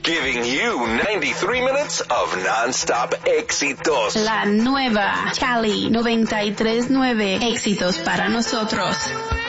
giving you 93 minutes of non-stop éxitos. La nueva Cali 93.9, éxitos para nosotros.